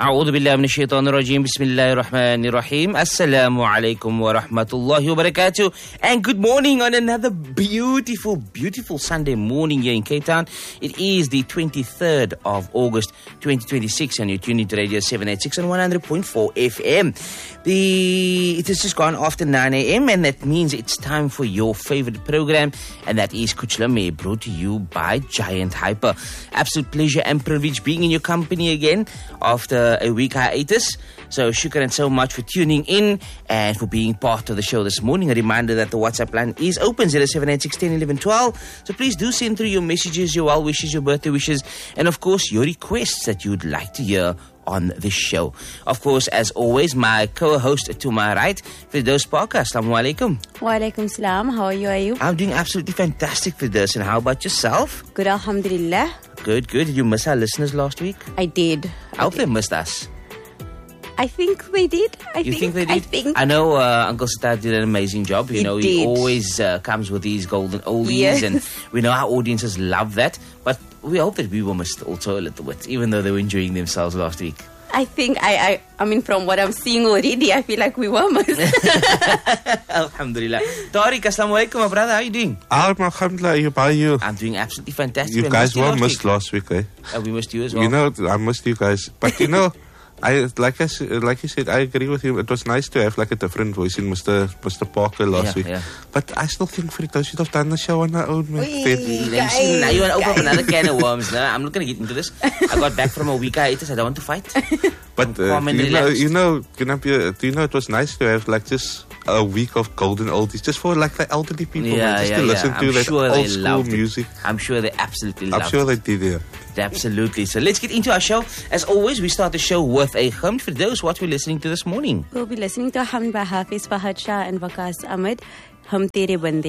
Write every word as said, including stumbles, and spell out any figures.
A'udhu billahi minash shaitanir rajim. Bismillahir rahmanir rahim. Assalamu alaikum wa rahmatullahi wa barakatuh. And good morning on another beautiful, beautiful Sunday morning here in Cape Town. It is the twenty-third of August twenty twenty-six and you're tuning to Radio seven eighty-six and one hundred point four F M. The It has just gone after nine a.m. and that means it's time for your favorite program, and that is Kuchlame, brought to you by Giant Hyper. Absolute pleasure and privilege being in your company again after a week hiatus. So shukran so much for tuning in and for being part of the show this morning. A reminder that the WhatsApp line is open, zero seven eight six, one zero, one one, one two. So please do send through your messages, your well wishes, your birthday wishes, and of course your requests that you'd like to hear on the show. Of course, as always, my co-host to my right, Firdaus Parker. Assalamu alaikum. Wa alaikum salam. How are you? Are you? I'm doing absolutely fantastic, Firdaus. And how about yourself? Good, alhamdulillah. Good, good. Did you miss our listeners last week? I did. I hope they missed us. I think they did. I you think, think they did? I think. I know uh, Uncle Siddharth did an amazing job. You He know, did. he always uh, comes with these golden oldies, Yes. and we know our audiences love that. But we hope that we were missed also a little bit, even though they were enjoying themselves last week. I think I, I, I mean, from what I'm seeing already, I feel like we were missed. Alhamdulillah. Tariq, assalamu alaikum, my brother. How are you doing? Ah, alhamdulillah, you by you. I'm doing absolutely fantastic. You We guys missed you were last missed week. last week, eh? Uh, we missed you as well. You know, I missed you guys. But you know, I like I s- like you said, I agree with you. It was nice to have like a different voice in Mister Mister Parker last Yeah, week. yeah. But I still think Frito should have done the show on her own. man. Wee. Fair- Now you see, now you want to open up another can of worms. No, I'm not going to get into this. I got back from a week hiatus. I don't want to fight. But uh, Calm and you know, relaxed. you know, you know, do you know it was nice to have like just a week of golden oldies, just for like the elderly people, man, Yeah, just yeah, to yeah. listen to I'm that sure old they school loved it. music. I'm sure they absolutely I'm loved sure it. they did. Yeah. Absolutely. So let's get into our show. As always, we start the show with a hymn. For those what we're listening to this morning. We'll be listening to a hymn by Hafiz Fahad Shah and Waqas Ahmed, Hum Tere Bande.